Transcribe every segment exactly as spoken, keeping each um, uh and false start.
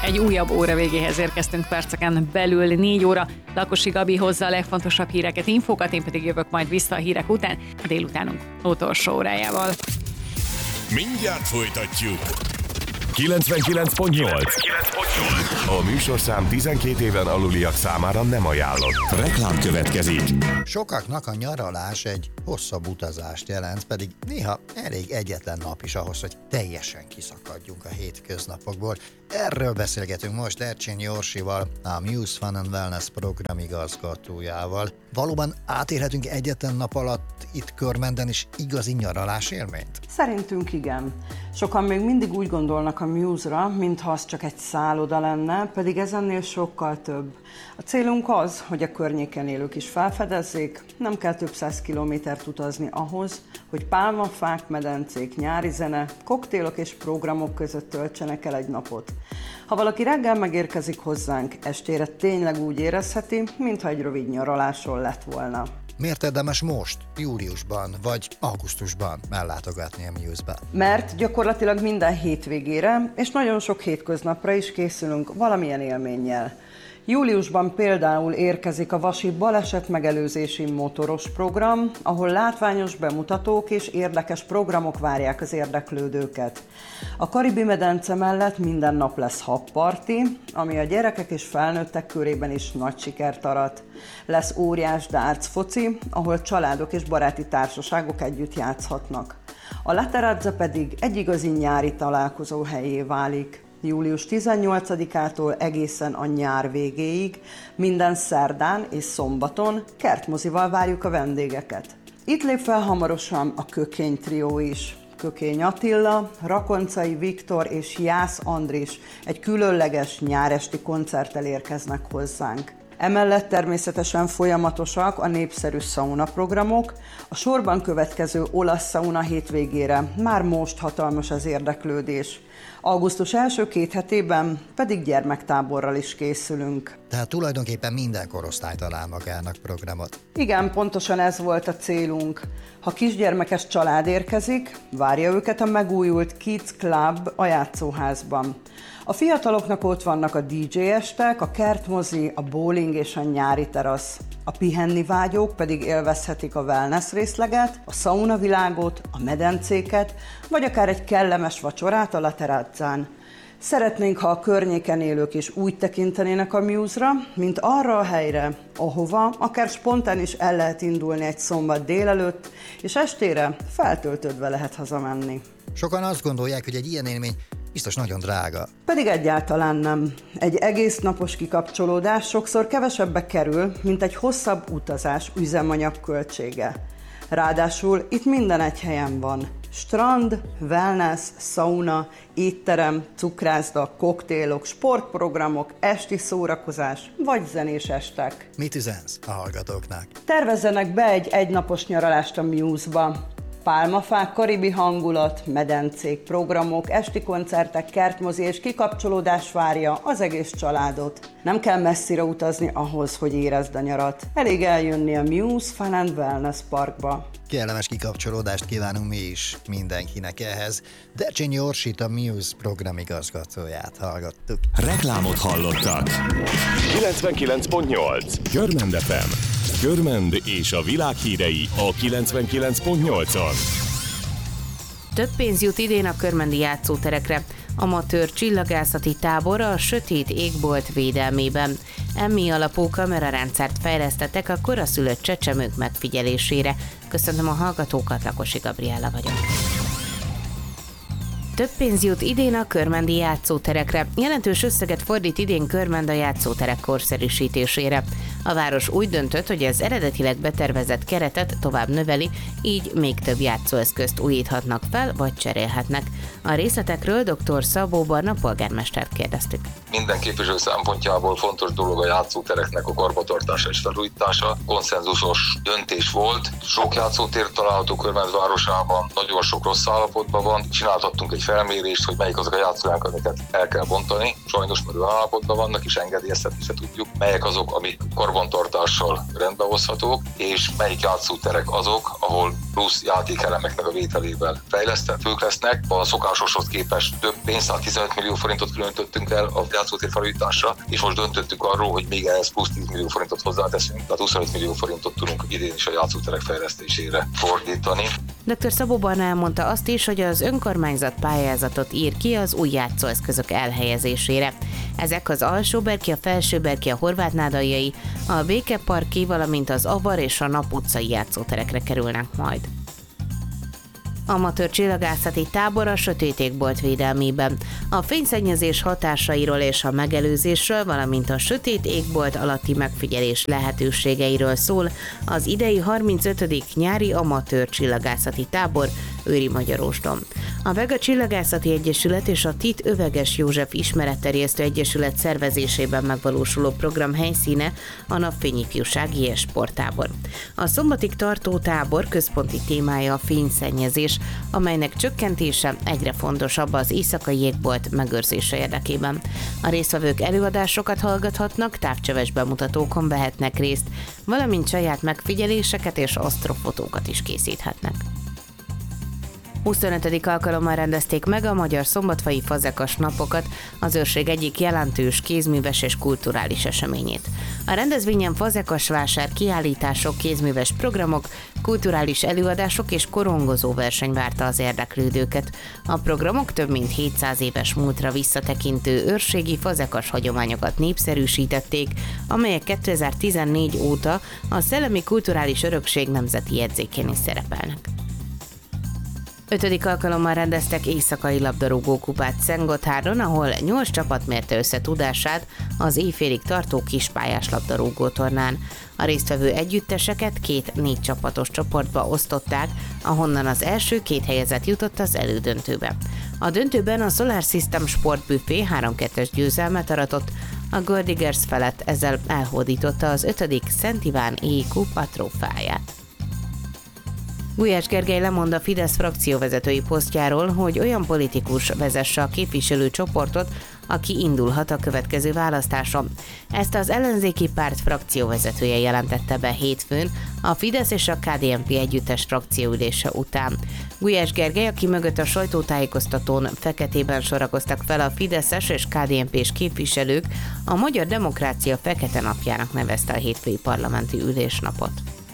Egy újabb óra végéhez érkeztünk perceken belül, négy óra. Lakosi Gabi hozza a legfontosabb híreket, infókat, én pedig jövök majd vissza a hírek után, a délutánunk utolsó órájával. Mindjárt folytatjuk. kilencvenkilenc pont nyolc. A műsorszám tizenkét éven aluliak számára nem ajánlott. Reklám következik. Sokaknak a nyaralás egy hosszabb utazást jelent, pedig néha elég egyetlen nap is ahhoz, hogy teljesen kiszakadjunk a hétköznapokból. Erről beszélgetünk most Dercsényi Orsival, a Muse Fun and Wellness program igazgatójával. Valóban átélhetünk egyetlen nap alatt itt Körmenden is igazi nyaralás élményt? Szerintünk igen. Sokan még mindig úgy gondolnak a Muse-ra, mintha az csak egy szálloda lenne, pedig ez ennél sokkal több. A célunk az, hogy a környéken élők is felfedezzék, nem kell több száz kilométert utazni ahhoz, hogy pálmafák, medencék, nyári zene, koktélok és programok között töltsenek el egy napot. Ha valaki reggel megérkezik hozzánk, estére tényleg úgy érezheti, mintha egy rövid nyaraláson lett volna. Miért érdemes most, júliusban vagy augusztusban ellátogatni a Muse-be? Mert gyakorlatilag minden hétvégére és nagyon sok hétköznapra is készülünk valamilyen élménnyel. Júliusban például érkezik a Vasi baleset megelőzési motoros program, ahol látványos bemutatók és érdekes programok várják az érdeklődőket. A Karibi-medence mellett minden nap lesz habparti, ami a gyerekek és felnőttek körében is nagy sikert arat. Lesz óriás darts foci, ahol családok és baráti társaságok együtt játszhatnak. A La Terrazza pedig egy igazi nyári találkozó helyé válik. július tizennyolcadikától egészen a nyár végéig, minden szerdán és szombaton kertmozival várjuk a vendégeket. Itt lép fel hamarosan a Kökény trió is. Kökény Attila, Rakoncai Viktor és Jász Andris egy különleges nyáresti koncerttel érkeznek hozzánk. Emellett természetesen folyamatosak a népszerű szauna programok, a sorban következő olasz szauna hétvégére már most hatalmas az érdeklődés. Augusztus első két hetében pedig gyermektáborral is készülünk. Tehát tulajdonképpen minden korosztály talál magának programot. Igen, pontosan ez volt a célunk. Ha kisgyermekes család érkezik, várja őket a megújult Kids Club a játszóházban. A fiataloknak ott vannak a dé dzsé estek, a kertmozi, a bowling és a nyári terasz. A pihenni vágyók pedig élvezhetik a wellness részleget, a szaunavilágot, a medencéket, vagy akár egy kellemes vacsorát a La Terrazzán. Szeretnénk, ha a környéken élők is úgy tekintenének a Muse-ra, mint arra a helyre, ahova akár spontán is el lehet indulni egy szombat délelőtt, és estére feltöltődve lehet hazamenni. Sokan azt gondolják, hogy egy ilyen élmény biztos nagyon drága. Pedig egyáltalán nem. Egy egész napos kikapcsolódás sokszor kevesebbe kerül, mint egy hosszabb utazás üzemanyag költsége. Ráadásul itt minden egy helyen van. Strand, wellness, sauna, étterem, cukrászda, koktélok, sportprogramok, esti szórakozás vagy zenés estek. Mit üzensz a hallgatóknak? Tervezzenek be egy egynapos nyaralást a Muse-ba. Pálmafák, karibi hangulat, medencék, programok, esti koncertek, kertmozi és kikapcsolódás várja az egész családot. Nem kell messzire utazni ahhoz, hogy érezd a nyarat. Elég eljönni a Muse Fun and Wellness Parkba. Kellemes kikapcsolódást kívánunk mi is mindenkinek ehhez. Dercsényi Orsit, a Muse programigazgatóját hallgattuk. Reklámot hallottak. kilencvenkilenc pont nyolc. Körmend ef em. Körmend és a világ hírei a kilencvenkilenc pont nyolcon. Több pénz jut idén a körmendi játszóterekre. Amatőr csillagászati tábor a sötét égbolt védelmében. Emmi alapú kamerarendszert fejlesztettek a koraszülött csecsemők megfigyelésére. Köszöntöm a hallgatókat, Lakosi Gabriella vagyok. Több pénz jut idén a körmendi játszóterekre. Jelentős összeget fordít idén Körmend a játszóterek korszerűsítésére. A város úgy döntött, hogy az eredetileg betervezett keretet tovább növeli, így még több játszóeszközt újíthatnak fel, vagy cserélhetnek. A részletekről dr. Szabó Barna polgármestert kérdeztük. Minden képviselő szempontjából fontos dolog a játszótereknek a karbantartása és felújítása. Konszenzusos döntés volt. Sok játszótér található Körmend városában, nagyon sok rossz állapotban van. Csináltattunk egy felmérést, hogy melyik azok a játszóhelyek, amiket el kell bontani. Sajnos mert állapotban vannak, és engedélyeztetni se tudjuk, melyek azok, amik karbantartással rendbehozhatók, és melyik játszóterek azok, ahol plusz játékelemeknek a vételével fejleszthetők lesznek. A szokásoshoz képest több pénzt, tizenöt millió forintot különítettünk el a játszótér felújításra, és most döntöttünk arról, hogy még ehhez plusz tíz millió forintot hozzáteszünk, tehát huszonöt millió forintot tudunk idén is a játszóterek fejlesztésére fordítani. doktor Szabó Barna elmondta azt is, hogy az önkormányzat pályázatot ír ki az új játszóeszközök elhelyezésére. Ezek az Alsóberki, a Felsőberki, a Horvátnádaljai, a Békeparki, valamint az Avar és a Nap utcai játszóterekre kerülnek majd. Amatőr csillagászati tábor a sötét égbolt védelmében. A fényszennyezés hatásairól és a megelőzésről, valamint a sötét égbolt alatti megfigyelés lehetőségeiről szól az idei harmincötödik nyári amatőr csillagászati tábor Őri Magyarósdon. A Vega Csillagászati Egyesület és a Tit Öveges József Ismeretterjesztő Egyesület szervezésében megvalósuló program helyszíne a Napfény-ifjúsági és sporttábor. A szombatig tartó tábor központi témája a fényszennyezés, amelynek csökkentése egyre fontosabb az éjszakai jégbolt megőrzése érdekében. A résztvevők előadásokat hallgathatnak, távcsöves bemutatókon vehetnek részt, valamint saját megfigyeléseket és asztrofotókat is készíthetnek. huszonötödik alkalommal rendezték meg a Magyar Szombatfai Fazekas Napokat, az őrség egyik jelentős kézműves és kulturális eseményét. A rendezvényen fazekasvásár, kiállítások, kézműves programok, kulturális előadások és korongozó verseny várta az érdeklődőket. A programok több mint hétszáz éves múltra visszatekintő őrségi fazekas hagyományokat népszerűsítették, amelyek kétezer-tizennégy óta a Szellemi Kulturális Örökség nemzeti jegyzékén is szerepelnek. Ötödik alkalommal rendeztek éjszakai labdarúgó kupát Szentgotthárdon, ahol nyolc csapat mérte össze tudását az éjfélig tartó kispályás labdarúgó tornán. A résztvevő együtteseket két négy csapatos csoportba osztották, ahonnan az első két helyezett jutott az elődöntőbe. A döntőben a Solar System sportbüfé három kettes győzelmet aratott, a Goldigers felett ezzel elhódította az ötödik Szent Iván éj kupa trófeáját. Gulyás Gergely lemond a Fidesz frakcióvezetői posztjáról, hogy olyan politikus vezesse a képviselőcsoportot, aki indulhat a következő választáson. Ezt az ellenzéki párt frakcióvezetője jelentette be hétfőn a Fidesz és a ká dé en pé együttes frakcióülése után. Gulyás Gergely, aki mögött a sajtótájékoztatón feketében sorakoztak fel a fideszes és ká dé en pés képviselők, a Magyar Demokrácia Fekete Napjának nevezte a hétfői parlamenti ülésnapot.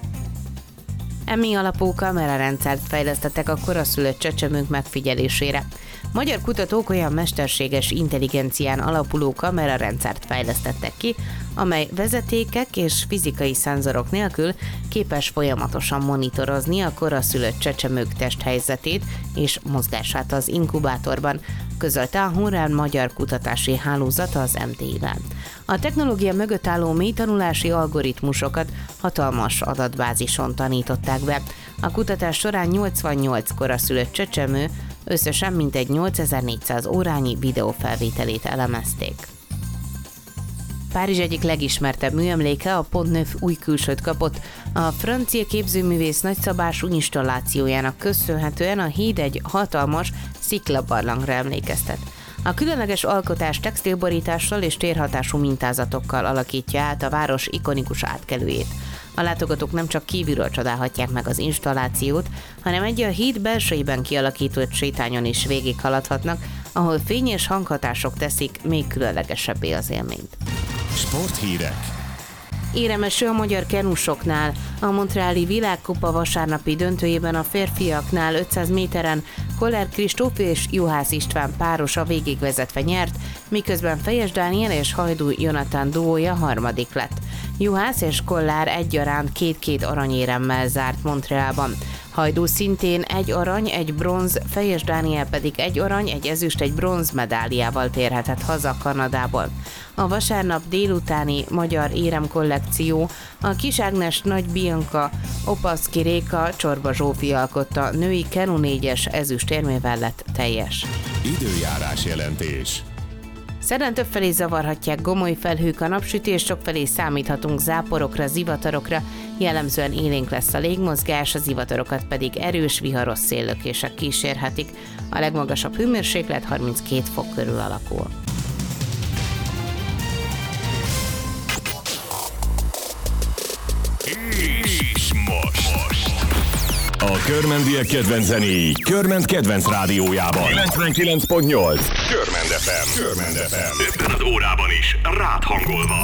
Emmi alapú kamerarendszert fejlesztettek a koraszülött csecsemők megfigyelésére. Magyar kutatók olyan mesterséges intelligencián alapuló kamerarendszert fejlesztettek ki, amely vezetékek és fizikai szenzorok nélkül képes folyamatosan monitorozni a koraszülött csecsemők testhelyzetét és mozgását az inkubátorban, közölte a Honrán Magyar Kutatási Hálózat az em té i-vel. A technológia mögött álló mélytanulási algoritmusokat hatalmas adatbázison tanították be. A kutatás során nyolcvannyolc koraszülött csecsemő összesen mintegy nyolcezer-négyszáz órányi videófelvételét elemezték. Párizs egyik legismertebb műemléke, a Pont Neuf új külsőt kapott. A francia képzőművész nagyszabású installációjának köszönhetően a híd egy hatalmas sziklabarlangra emlékeztet. A különleges alkotás textilborítással és térhatású mintázatokkal alakítja át a város ikonikus átkelőjét. A látogatók nem csak kívülről csodálhatják meg az installációt, hanem egy a híd belsejében kialakított sétányon is végighaladhatnak, ahol fény és hanghatások teszik még különlegesebbé az élményt. Sporthírek. Éremeső a magyar kenusoknál. A montreali világkupa vasárnapi döntőjében a férfiaknál ötszáz méteren Koller Kristóf és Juhász István párosa végigvezetve nyert, miközben Fejes Dániel és Hajdú Jonathan duója harmadik lett. Juhász és Kollár egyaránt két-két aranyéremmel zárt Montrealban. Hajdú szintén egy arany, egy bronz, Fejes Dániel pedig egy arany, egy ezüst, egy bronz medáliával térhetett haza Kanadából. A vasárnap délutáni magyar éremkollekció a Kis Ágnes, Nagy Bianca, Opaszki Réka, Csorba Zsófi alkotta női kenu négyes ezüstérmével lett teljes. Időjárás jelentés. Szerdán többfelé zavarhatják gomoly felhők a napsütés, sokfelé számíthatunk záporokra, zivatarokra, Jellemzően élénk lesz a légmozgás, az zivatorokat pedig erős viharos széllökések kísérhetik. A legmagasabb hőmérséklet harminckét fok körül alakul. És most, most. A körmendiek kedvenc zenéi Körment kedvenc rádiójában. kilencvenkilenc pont nyolc Körmend ef em. Körmend ef em. Ebben az órában is rád hangolva.